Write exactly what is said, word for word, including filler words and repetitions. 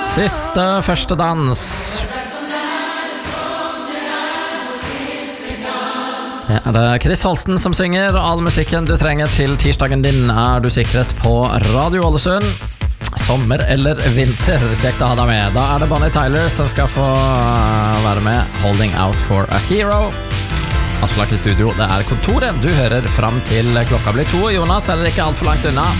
Siste første dans. Det er det Chris Holsten som synger. All musikken du trenger til tirsdagen din er du sikret på Radio Ålesund. Sommer eller vinter, kjekt å ha deg med. Da er det Bonnie Tyler som skal få være med. Holding Out for a Hero. Aslak i studio, det er kontoret. Du hører fram til klokka blir to. Jonas er ikke alt for langt unna.